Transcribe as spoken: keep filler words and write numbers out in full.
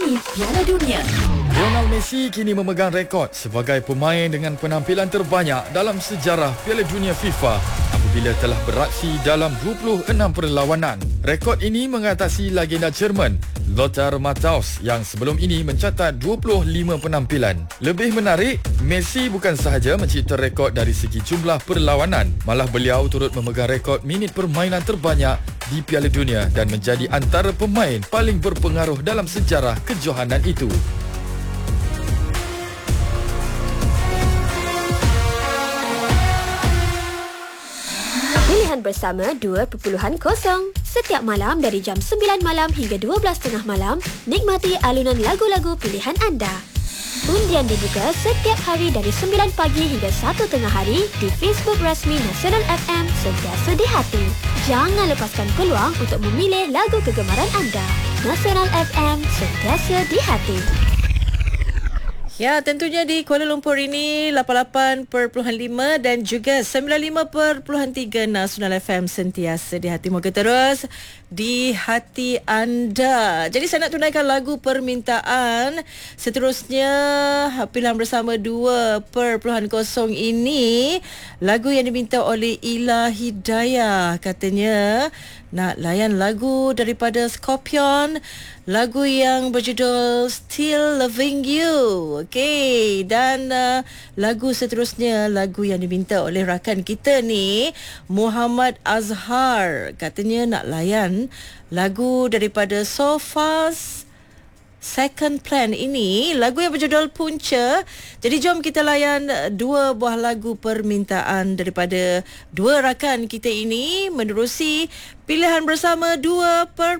ini Piala Dunia. Lionel Messi kini memegang rekod sebagai pemain dengan penampilan terbanyak dalam sejarah Piala Dunia FIFA apabila telah beraksi dalam dua puluh enam perlawanan. Rekod ini mengatasi legenda Jerman Lothar Matthaus yang sebelum ini mencatat dua puluh lima penampilan. Lebih menarik, Messi bukan sahaja mencipta rekod dari segi jumlah perlawanan, malah beliau turut memegang rekod minit permainan terbanyak di Piala Dunia dan menjadi antara pemain paling berpengaruh dalam sejarah kejohanan itu. Pilihan bersama dua titik kosong. Setiap malam dari jam sembilan malam hingga dua belas tiga puluh malam, nikmati alunan lagu-lagu pilihan anda. Undian dibuka setiap hari dari sembilan pagi hingga satu tengah hari di Facebook rasmi Nasional F M Sentiasa di Hati. Jangan lepaskan peluang untuk memilih lagu kegemaran anda. Nasional F M Sentiasa di Hati. Ya, tentunya di Kuala Lumpur ini lapan puluh lapan perpuluhan lima dan juga sembilan puluh lima perpuluhan tiga Nasional F M Sentiasa di Hati. Moga terus di hati anda. Jadi saya nak tunaikan lagu permintaan. Seterusnya pilihan bersama dua perpuluhan kosong ini, lagu yang diminta oleh Ila Hidayah. Katanya nak layan lagu daripada Scorpion, lagu yang berjudul Still Loving You. Okey, dan uh, lagu seterusnya, lagu yang diminta oleh rakan kita ni, Muhammad Azhar. Katanya nak layan lagu daripada So Fast Second Plan ini, lagu yang berjudul Punca. Jadi jom kita layan dua buah lagu permintaan daripada dua rakan kita ini menerusi pilihan bersama dua per